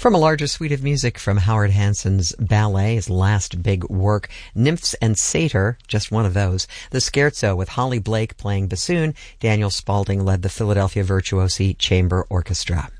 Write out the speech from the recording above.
From a larger suite of music from Howard Hanson's ballet, his last big work, Nymphs and Satyr, just one of those. The Scherzo with Holly Blake playing bassoon. Daniel Spaulding led the Philadelphia Virtuosi Chamber Orchestra.